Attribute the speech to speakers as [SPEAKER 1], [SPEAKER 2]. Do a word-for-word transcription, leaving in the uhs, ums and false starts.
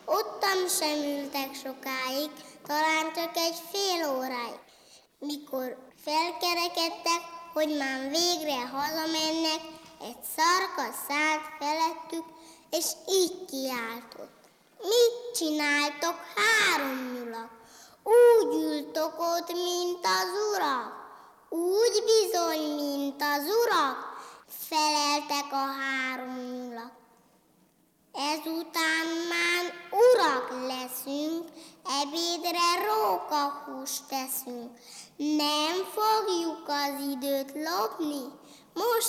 [SPEAKER 1] Ottam sem ültek sokáig, talán csak egy fél óráig. Mikor felkerekedtek, hogy már végre hazamennek, egy szarka szállt felettük, és így kiáltott. Mit csináltok, három nyulak? Úgy ültök ott, mint az urak. Úgy bizony, mint az urak, feleltek a három nyulak. Ezután már urak leszünk, ebédre rókahúst teszünk. Nem fogjuk az időt lopni, most